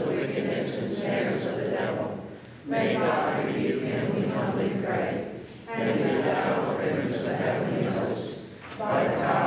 the wickedness and snares of the devil. May God rebuke him, we humbly pray. And do thou, Prince of the heavenly hosts, by the power